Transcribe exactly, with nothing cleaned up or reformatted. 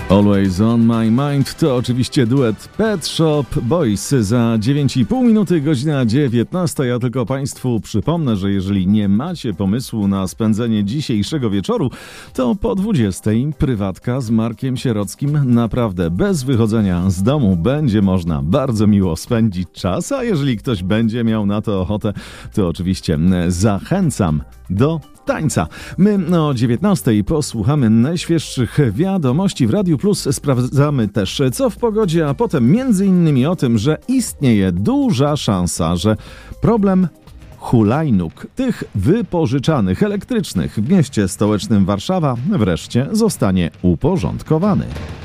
Always on my mind to oczywiście duet Pet Shop Boys. Za dziewięć i pół minuty, godzina dziewiętnasta. Ja tylko Państwu przypomnę, że jeżeli nie macie pomysłu na spędzenie dzisiejszego wieczoru, to po dwudziestej prywatka z Markiem Sierockim. Naprawdę bez wychodzenia z domu będzie można bardzo miło spędzić czas, a jeżeli ktoś będzie miał na to ochotę, to oczywiście zachęcam do tańca. My o dziewiętnastej posłuchamy najświeższych wiadomości w Radiu Plus. Sprawdzamy też, co w pogodzie, a potem między innymi o tym, że istnieje duża szansa, że problem hulajnóg, tych wypożyczanych, elektrycznych w mieście stołecznym Warszawa wreszcie zostanie uporządkowany.